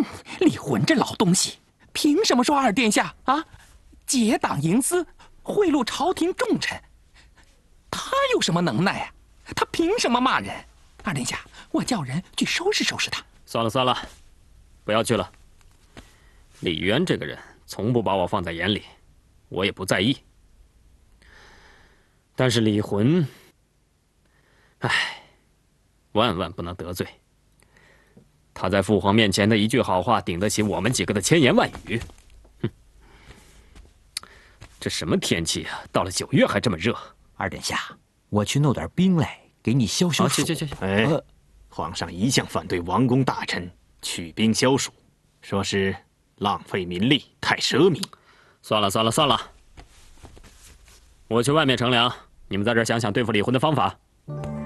李浑这老东西，凭什么说二殿下啊？结党营私，贿赂朝廷重臣，他有什么能耐啊？他凭什么骂人？二殿下，我叫人去收拾收拾他。 算了算了，不要去了。李渊这个人从不把我放在眼里，我也不在意。但是李浑，唉，万万不能得罪。他在父皇面前的一句好话，顶得起我们几个的千言万语。哼，这什么天气啊？到了9月还这么热。 二殿下，我去弄点冰来给你消暑。 去。 哎，皇上一向反对王公大臣取兵消暑，说是浪费民力，太奢靡。 算了，我去外面乘凉，你们在这儿想想对付李浑的方法。